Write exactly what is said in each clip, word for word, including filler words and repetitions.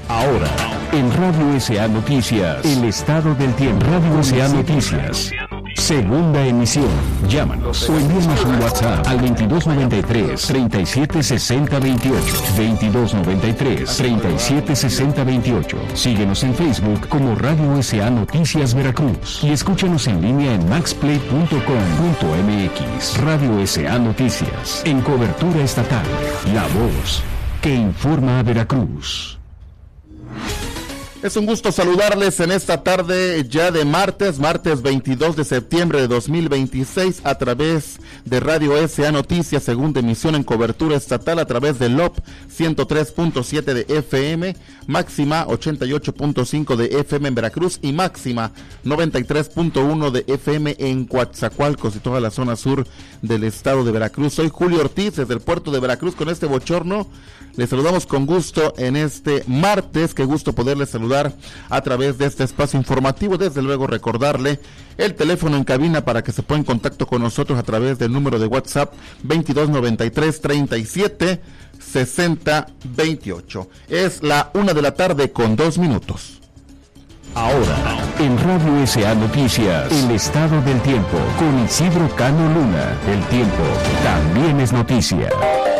Ahora, en Radio S A Noticias, el estado del tiempo. Radio S A Noticias, segunda emisión. Llámanos o envíanos un WhatsApp al veintidós noventa y tres, treinta y siete sesenta veintiocho. veintidós noventa y tres, treinta y siete sesenta veintiocho. Síguenos en Facebook como Radio S A Noticias Veracruz y escúchanos en línea en maxplay punto com punto m x. Radio S A Noticias, en cobertura estatal. La voz que informa a Veracruz. Es un gusto saludarles en esta tarde ya de martes, martes veintidós de septiembre de dos mil veintiséis, a través de Radio S A Noticias, segunda emisión en cobertura estatal, a través de L O P ciento tres punto siete de F M, máxima ochenta y ocho punto cinco de F M en Veracruz y máxima noventa y tres punto uno de F M en Coatzacoalcos y toda la zona sur del estado de Veracruz. Soy Julio Ortiz, desde el puerto de Veracruz, con este bochorno. Les saludamos con gusto en este martes. Qué gusto poderles saludar a través de este espacio informativo. Desde luego recordarle el teléfono en cabina para que se ponga en contacto con nosotros a través del número de WhatsApp veintidós noventa y tres, treinta y siete sesenta veintiocho. Es la una de la tarde con dos minutos. Ahora, en Radio S A Noticias, el estado del tiempo con Isidro Cano Luna. El tiempo también es noticia.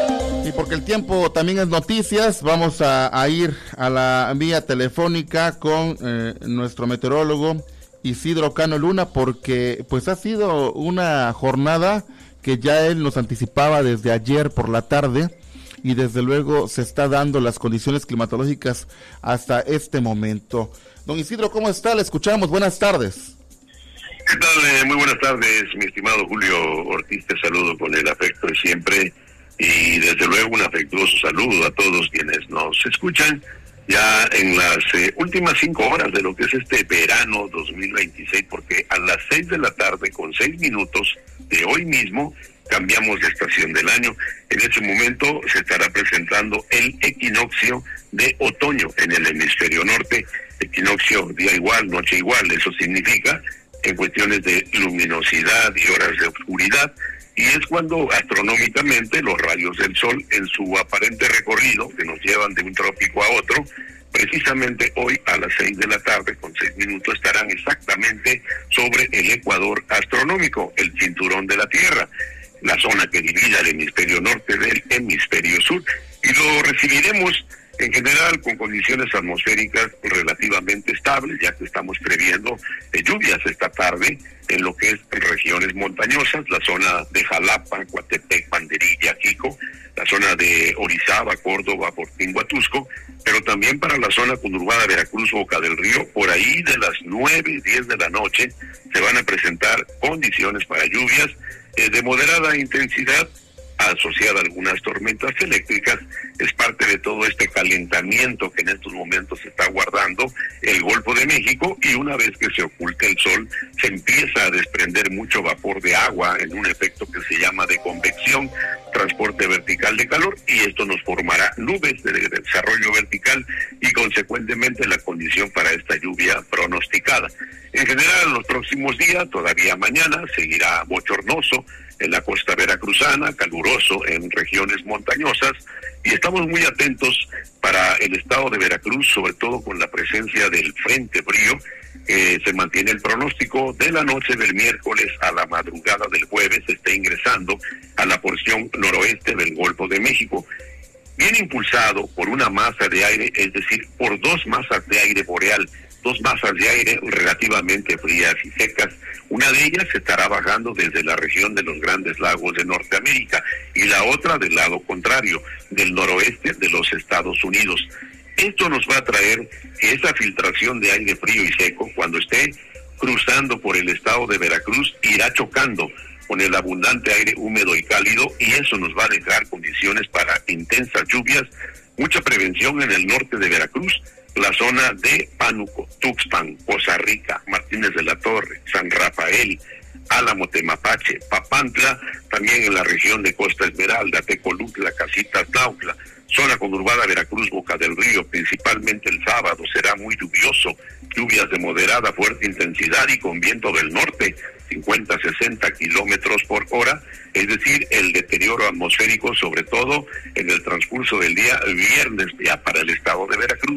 Y porque el tiempo también es noticias, vamos a, a ir a la vía telefónica con eh, nuestro meteorólogo Isidro Cano Luna, porque pues ha sido una jornada que ya él nos anticipaba desde ayer por la tarde, y desde luego se está dando las condiciones climatológicas hasta este momento. Don Isidro, ¿cómo está? Le escuchamos, buenas tardes. ¿Qué tal? Muy buenas tardes, mi estimado Julio Ortiz, te saludo con el afecto de siempre. Y desde luego un afectuoso saludo a todos quienes nos escuchan ya en las eh, últimas cinco horas de lo que es este verano dos mil veintiséis, porque a las seis de la tarde con seis minutos de hoy mismo cambiamos de estación del año. En ese momento se estará presentando el equinoccio de otoño en el hemisferio norte. Equinoccio, día igual, noche igual, eso significa en cuestiones de luminosidad y horas de oscuridad. Y es cuando astronómicamente los rayos del sol, en su aparente recorrido que nos llevan de un trópico a otro, precisamente hoy a las seis de la tarde con seis minutos estarán exactamente sobre el ecuador astronómico, el cinturón de la Tierra, la zona que divide el hemisferio norte del hemisferio sur, y lo recibiremos en general con condiciones atmosféricas relativamente estables, ya que estamos previendo eh, lluvias esta tarde en lo que es regiones montañosas, la zona de Jalapa, Coatepec, Banderilla, Jico, la zona de Orizaba, Córdoba, Fortín, Huatusco, pero también para la zona conurbada Veracruz, Boca del Río, por ahí de las nueve, diez de la noche se van a presentar condiciones para lluvias eh, de moderada intensidad, asociada a algunas tormentas eléctricas. Es parte de todo este calentamiento que en estos momentos se está guardando el Golfo de México, y una vez que se oculta el sol se empieza a desprender mucho vapor de agua en un efecto que se llama de convección, transporte vertical de calor, y esto nos formará nubes de desarrollo vertical y consecuentemente la condición para esta lluvia pronosticada. En general, en los próximos días, todavía mañana, seguirá bochornoso en la costa veracruzana, caluroso en regiones montañosas, y estamos muy atentos para el estado de Veracruz, sobre todo con la presencia del frente frío. Eh, se mantiene el pronóstico de la noche del miércoles a la madrugada del jueves, se está ingresando a la porción noroeste del Golfo de México, bien impulsado por una masa de aire, es decir, por dos masas de aire boreal, dos masas de aire relativamente frías y secas. Una de ellas se estará bajando desde la región de los Grandes Lagos de Norteamérica y la otra del lado contrario, del noroeste de los Estados Unidos. Esto nos va a traer que esa filtración de aire frío y seco, cuando esté cruzando por el estado de Veracruz, irá chocando con el abundante aire húmedo y cálido, y eso nos va a dejar condiciones para intensas lluvias, mucha prevención en el norte de Veracruz, la zona de Pánuco, Tuxpan, Poza Rica, Martínez de la Torre, San Rafael, Álamo, Temapache, Papantla, también en la región de Costa Esmeralda, Tecolutla, Casitas, Tlautla, zona conurbada Veracruz, Boca del Río. Principalmente el sábado será muy lluvioso, lluvias de moderada fuerte intensidad y con viento del norte, cincuenta a sesenta kilómetros por hora, es decir, el deterioro atmosférico, sobre todo en el transcurso del día viernes, ya para el estado de Veracruz, desde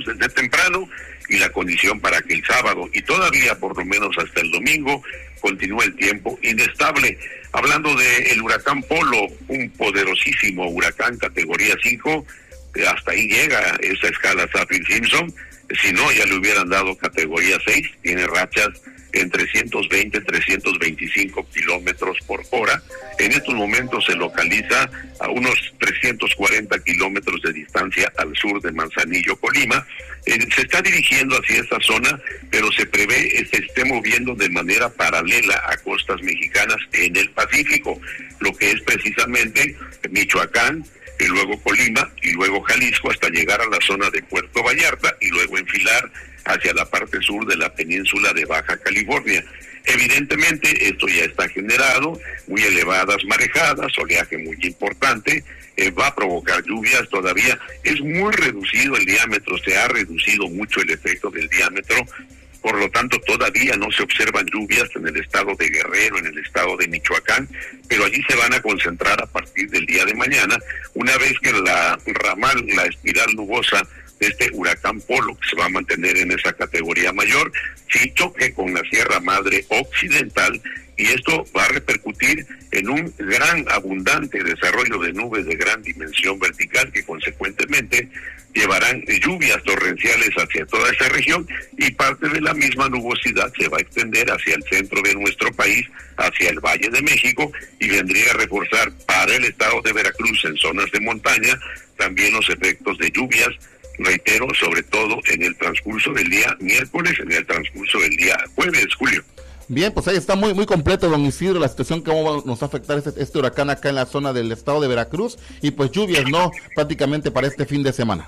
temprano y la condición para que el sábado y todavía por lo menos hasta el domingo continúe el tiempo inestable. Hablando del huracán Polo, un poderosísimo huracán categoría cinco, hasta ahí llega esa escala Saffir-Simpson, si no ya le hubieran dado categoría seis, tiene rachas en trescientos veinte, trescientos veinticinco kilómetros por hora. En estos momentos se localiza a unos trescientos cuarenta kilómetros de distancia al sur de Manzanillo, Colima. Eh, se está dirigiendo hacia esa zona, pero se prevé que se esté moviendo de manera paralela a costas mexicanas en el Pacífico, lo que es precisamente Michoacán, y luego Colima, y luego Jalisco, hasta llegar a la zona de Puerto Vallarta, y luego enfilar hacia la parte sur de la península de Baja California. Evidentemente esto ya está generado, muy elevadas marejadas, oleaje muy importante, eh, va a provocar lluvias todavía, es muy reducido el diámetro, se ha reducido mucho el efecto del diámetro, por lo tanto todavía no se observan lluvias en el estado de Guerrero, en el estado de Michoacán, pero allí se van a concentrar a partir del día de mañana, una vez que la ramal, la espiral nubosa de este huracán Polo, que se va a mantener en esa categoría mayor, sí choque con la Sierra Madre Occidental, y esto va a repercutir en un gran, abundante desarrollo de nubes de gran dimensión vertical que consecuentemente llevarán lluvias torrenciales hacia toda esa región, y parte de la misma nubosidad se va a extender hacia el centro de nuestro país, hacia el Valle de México, y vendría a reforzar para el estado de Veracruz en zonas de montaña también los efectos de lluvias, reitero, sobre todo en el transcurso del día miércoles, en el transcurso del día jueves, Julio. Bien, pues ahí está muy muy completo, don Isidro, la situación que cómo nos va a afectar este, este huracán acá en la zona del estado de Veracruz, y pues lluvias, ¿no?, prácticamente para este fin de semana.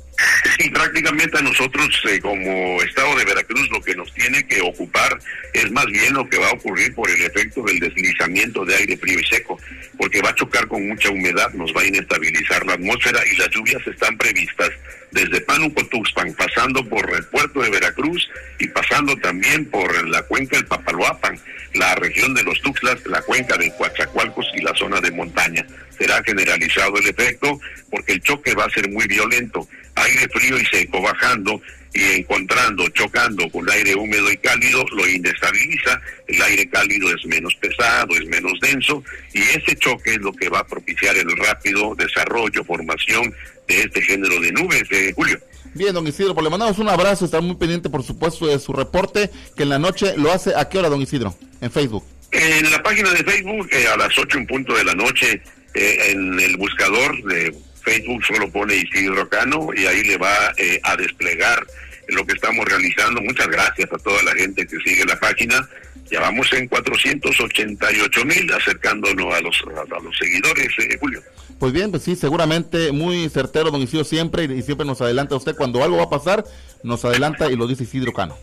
Sí, prácticamente a nosotros eh, como estado de Veracruz lo que nos tiene que ocupar es más bien lo que va a ocurrir por el efecto del deslizamiento de aire frío y seco, porque va a chocar con mucha humedad, nos va a inestabilizar la atmósfera, y las lluvias están previstas desde Pánuco, Tuxpan, pasando por el puerto de Veracruz y pasando también por la cuenca del Papaloapan, la región de los Tuxtlas, la cuenca del Coatzacoalcos y la zona de montaña. Será generalizado el efecto porque el choque va a ser muy violento. Aire frío y seco bajando y encontrando, chocando con aire húmedo y cálido, lo inestabiliza. El aire cálido es menos pesado, es menos denso, y ese choque es lo que va a propiciar el rápido desarrollo, formación de este género de nubes, de Julio. Bien, don Isidro, pues le mandamos un abrazo, está muy pendiente por supuesto de su reporte, que en la noche lo hace. ¿A qué hora, don Isidro? En Facebook. En la página de Facebook, eh, a las ocho en punto de la noche, eh, en el buscador de Facebook solo pone Isidro Cano y ahí le va eh, a desplegar lo que estamos realizando. Muchas gracias a toda la gente que sigue la página. Ya vamos en cuatrocientos ochenta y ocho mil, acercándonos a los, a, a los seguidores, eh, Julio. Pues bien, pues sí, seguramente muy certero, don Isidro, siempre, y siempre nos adelanta usted. Cuando algo va a pasar, nos adelanta y lo dice Isidro Cano.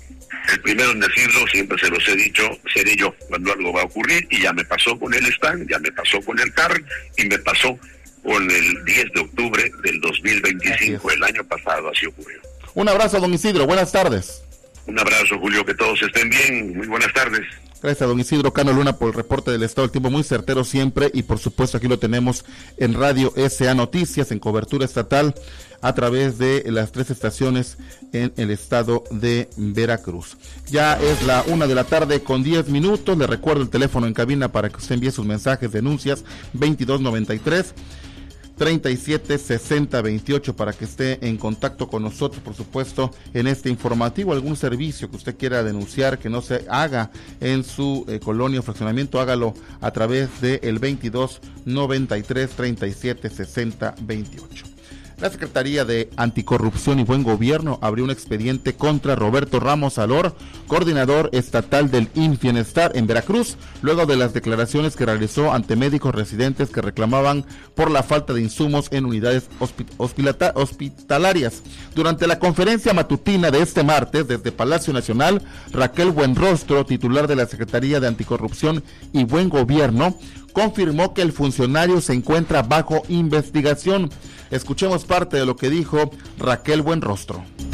El primero en decirlo, siempre se los he dicho, seré yo cuando algo va a ocurrir, y ya me pasó con el stand, ya me pasó con el C A R, y me pasó con el diez de octubre del dos mil veinticinco, el año pasado, así ocurrió. Un abrazo, don Isidro, buenas tardes. Un abrazo, Julio, que todos estén bien, muy buenas tardes. Gracias a don Isidro Cano Luna por el reporte del estado del tiempo, muy certero siempre, y por supuesto aquí lo tenemos en Radio S A Noticias, en cobertura estatal, a través de las tres estaciones en el estado de Veracruz. Ya es la una de la tarde con diez minutos, le recuerdo el teléfono en cabina para que usted envíe sus mensajes, denuncias, veintidós noventa y tres, treinta y siete sesenta veintiocho, para que esté en contacto con nosotros, por supuesto, en este informativo. Algún servicio que usted quiera denunciar que no se haga en su eh, colonia o fraccionamiento, hágalo a través del veintidós noventa y tres, treinta y siete sesenta veintiocho. La Secretaría de Anticorrupción y Buen Gobierno abrió un expediente contra Roberto Ramos Alor, coordinador estatal del I M S S Bienestar en Veracruz, luego de las declaraciones que realizó ante médicos residentes que reclamaban por la falta de insumos en unidades hospit- hospitalarias. Durante la conferencia matutina de este martes, desde Palacio Nacional, Raquel Buenrostro, titular de la Secretaría de Anticorrupción y Buen Gobierno, confirmó que el funcionario se encuentra bajo investigación. Escuchemos parte de lo que dijo Raquel Buenrostro.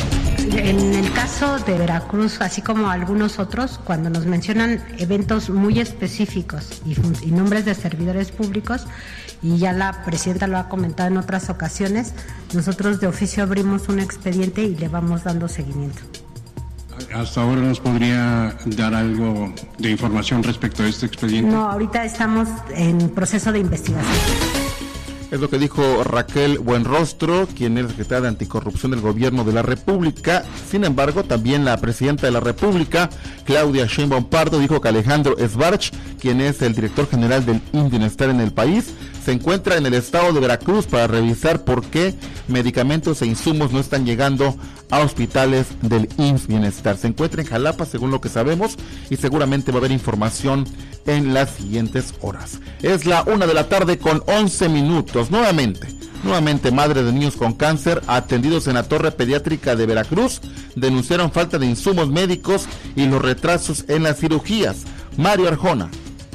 En el caso de Veracruz, así como algunos otros, cuando nos mencionan eventos muy específicos y, fun- y nombres de servidores públicos, y ya la presidenta lo ha comentado en otras ocasiones, nosotros de oficio abrimos un expediente y le vamos dando seguimiento. ¿Hasta ahora nos podría dar algo de información respecto a este expediente? No, ahorita estamos en proceso de investigación. Es lo que dijo Raquel Buenrostro, quien es secretaria de Anticorrupción del Gobierno de la República. Sin embargo, también la presidenta de la República, Claudia Sheinbaum Pardo, dijo que Alejandro Sbarch, quien es el director general del I M S S Bienestar en el país, se encuentra en el estado de Veracruz para revisar por qué medicamentos e insumos no están llegando a hospitales del I M S S Bienestar. Se encuentra en Jalapa, según lo que sabemos, y seguramente va a haber información en las siguientes horas. Es la una de la tarde con once minutos. Nuevamente, nuevamente madres de niños con cáncer atendidos en la Torre Pediátrica de Veracruz denunciaron falta de insumos médicos y los retrasos en las cirugías. Mario Arjona.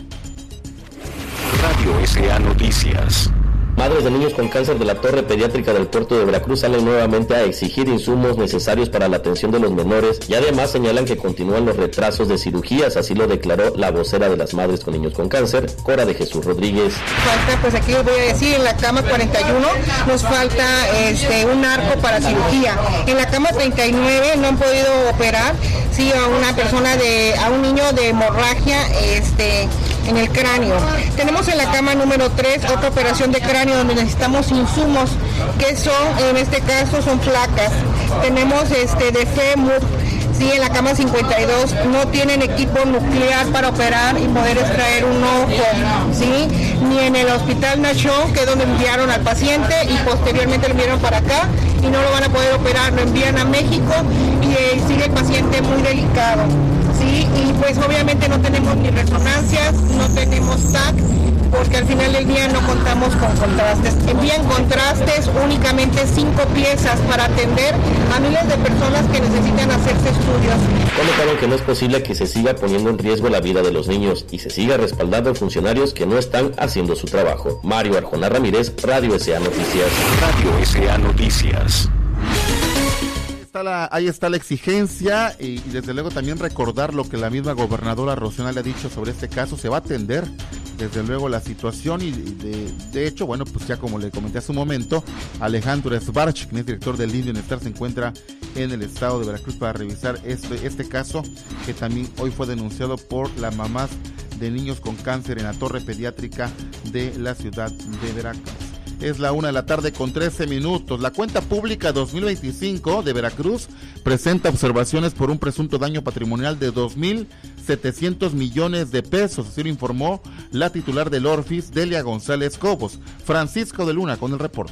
Radio S A Noticias. Madres de niños con cáncer de la Torre Pediátrica del Puerto de Veracruz salen nuevamente a exigir insumos necesarios para la atención de los menores y además señalan que continúan los retrasos de cirugías, así lo declaró la vocera de las madres con niños con cáncer, Cora de Jesús Rodríguez. Falta, pues aquí les voy a decir, en la cama cuarenta y uno nos falta este un arco para cirugía. En la cama treinta y nueve no han podido operar, sí, a una persona de, a un niño de hemorragia, este, en el cráneo. Tenemos en la cama número tres otra operación de cráneo donde necesitamos insumos, que son, en este caso, son placas. Tenemos este de fémur, sí, en la cama cincuenta y dos no tienen equipo nuclear para operar y poder extraer un ojo, sí, ni en el hospital Nachón, que es donde enviaron al paciente y posteriormente lo enviaron para acá y no lo van a poder operar, lo envían a México y eh, sigue el paciente muy delicado. Sí, y pues obviamente no tenemos ni resonancias, no tenemos T A C, porque al final del día no contamos con contrastes. Envían contrastes únicamente cinco piezas para atender a miles de personas que necesitan hacerse estudios. Comentaron que no es posible que se siga poniendo en riesgo la vida de los niños y se siga respaldando a funcionarios que no están haciendo su trabajo. Mario Arjona Ramírez, Radio S A Noticias. Radio S A Noticias. Está la, ahí está la exigencia y, y desde luego también recordar lo que la misma gobernadora Rocío le ha dicho sobre este caso. Se va a atender desde luego la situación y de, de hecho, bueno, pues ya como le comenté hace un momento, Alejandro Sbarch, quien es director del I M S S Bienestar, se encuentra en el estado de Veracruz para revisar este, este caso que también hoy fue denunciado por las mamás de niños con cáncer en la Torre Pediátrica de la ciudad de Veracruz. Es la una de la tarde con trece minutos. La cuenta pública dos mil veinticinco de Veracruz presenta observaciones por un presunto daño patrimonial de dos mil setecientos millones de pesos. Así lo informó la titular del Orfis, Delia González Cobos. Francisco de Luna con el reporte.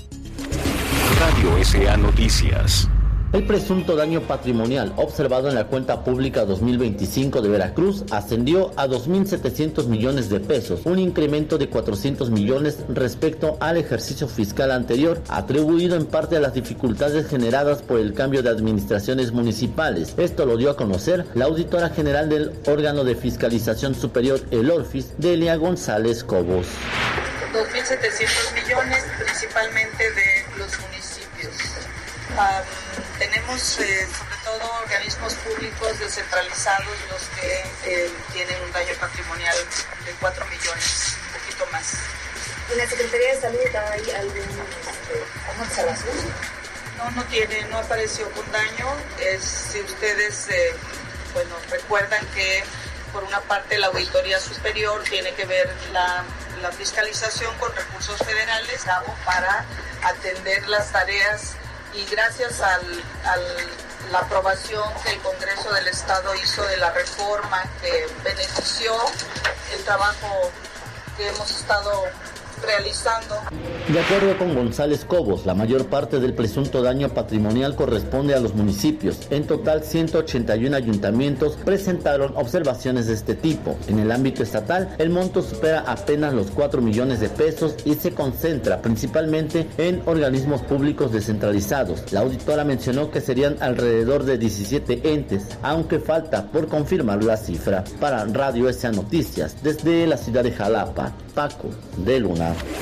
Radio S A Noticias. El presunto daño patrimonial observado en la cuenta pública dos mil veinticinco de Veracruz ascendió a dos mil setecientos millones de pesos, un incremento de cuatrocientos millones respecto al ejercicio fiscal anterior, atribuido en parte a las dificultades generadas por el cambio de administraciones municipales. Esto lo dio a conocer la auditora general del órgano de fiscalización superior, el Orfis, Delia González Cobos. dos mil setecientos millones, principalmente de los municipios. Um, tenemos eh, sobre todo organismos públicos descentralizados los que eh, tienen un daño patrimonial de cuatro millones, un poquito más. ¿En la Secretaría de Salud hay algún este, observación? No, no tiene, no apareció con daño. Es, si ustedes eh, bueno, recuerdan que por una parte la auditoría superior tiene que ver la, la fiscalización con recursos federales para atender las tareas. Y gracias al, al la aprobación que el Congreso del Estado hizo de la reforma que benefició el trabajo que hemos estado realizando. De acuerdo con González Cobos, la mayor parte del presunto daño patrimonial corresponde a los municipios. En total, ciento ochenta y uno ayuntamientos presentaron observaciones de este tipo. En el ámbito estatal, el monto supera apenas los cuatro millones de pesos y se concentra principalmente en organismos públicos descentralizados. La auditora mencionó que serían alrededor de diecisiete entes, aunque falta por confirmar la cifra. Para Radio S A Noticias, desde la ciudad de Jalapa, Paco de Luna.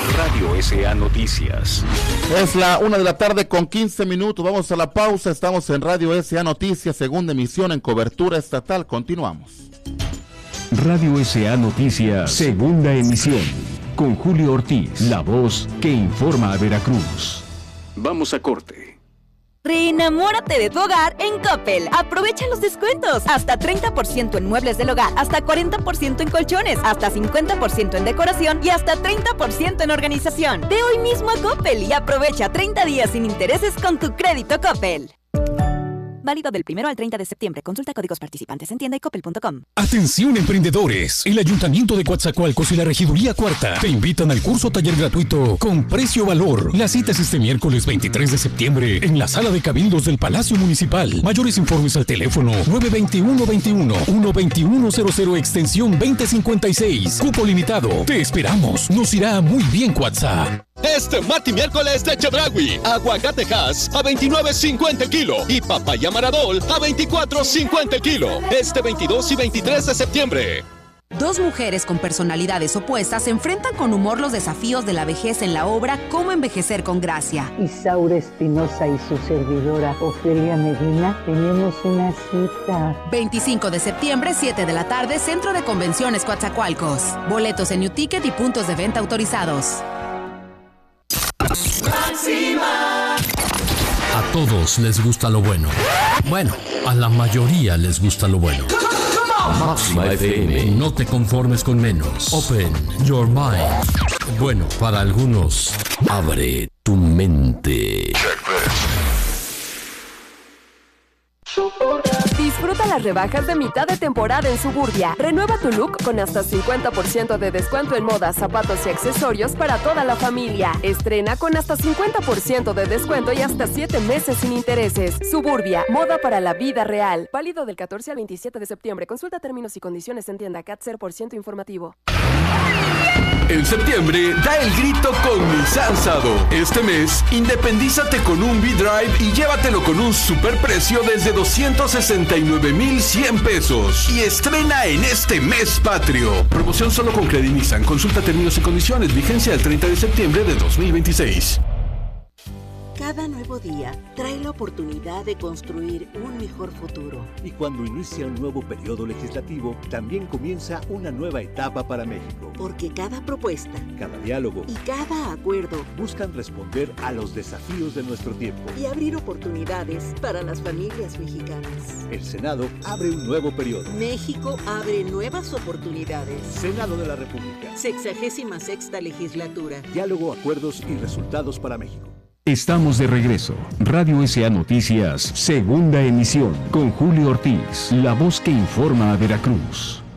Radio S A Noticias. Es la una de la tarde con quince minutos. Vamos a la pausa. Estamos en Radio S A Noticias, segunda emisión en cobertura estatal. Continuamos. Radio S A Noticias, segunda emisión. Con Julio Ortiz, la voz que informa a Veracruz. Vamos a corte. Reenamórate de tu hogar en Coppel. Aprovecha los descuentos. Hasta treinta por ciento en muebles del hogar, hasta cuarenta por ciento en colchones, hasta cincuenta por ciento en decoración y hasta treinta por ciento en organización. Ve hoy mismo a Coppel y aprovecha treinta días sin intereses con tu crédito Coppel. Válido del primero al treinta de septiembre. Consulta códigos participantes en tienda y coppel punto com. Atención emprendedores. El Ayuntamiento de Coatzacoalcos y la Regiduría Cuarta te invitan al curso taller gratuito con precio valor. La cita es este miércoles veintitrés de septiembre en la sala de cabildos del Palacio Municipal. Mayores informes al teléfono nueve veintiuno veintiuno uno veintiuno cero cero extensión veinte cincuenta y seis. Cupo limitado. Te esperamos. Nos irá muy bien Coatza. Este martes y miércoles de Chedraui, aguacate Hass a veintinueve cincuenta el kilo y papaya Maradol a veinticuatro cincuenta el kilo. Este veintidós y veintitrés de septiembre. Dos mujeres con personalidades opuestas se enfrentan con humor los desafíos de la vejez en la obra Cómo envejecer con gracia. Isaura Espinosa y su servidora Ofelia Medina tenemos una cita. veinticinco de septiembre, siete de la tarde, Centro de Convenciones Coatzacoalcos. Boletos en Newticket y puntos de venta autorizados. Máxima. A todos les gusta lo bueno. Bueno, a la mayoría les gusta lo bueno. Máxima F M. No te conformes con menos. Open your mind. Bueno, para algunos, abre tu mente. Disfruta las rebajas de mitad de temporada en Suburbia. Renueva tu look con hasta cincuenta por ciento de descuento en moda, zapatos y accesorios para toda la familia. Estrena con hasta cincuenta por ciento de descuento y hasta siete meses sin intereses. Suburbia, moda para la vida real. Válido del catorce al veintisiete de septiembre. Consulta términos y condiciones en tienda. C A T cero por ciento informativo. En septiembre, da el grito con Nissan Sado. Este mes, independízate con un V-Drive y llévatelo con un superprecio desde doscientos sesenta y nueve mil cien pesos. Y estrena en este mes patrio. Promoción solo con Credit Nissan. Consulta términos y condiciones. Vigencia el treinta de septiembre de dos mil veintiséis. Cada nuevo día trae la oportunidad de construir un mejor futuro. Y cuando inicia un nuevo periodo legislativo, también comienza una nueva etapa para México. Porque cada propuesta, cada diálogo y cada acuerdo buscan responder a los desafíos de nuestro tiempo y abrir oportunidades para las familias mexicanas. El Senado abre un nuevo periodo. México abre nuevas oportunidades. Senado de la República. Sexagésima sexta legislatura. Diálogo, acuerdos y resultados para México. Estamos de regreso. Radio S A Noticias, segunda emisión, con Julio Ortiz, la voz que informa a Veracruz.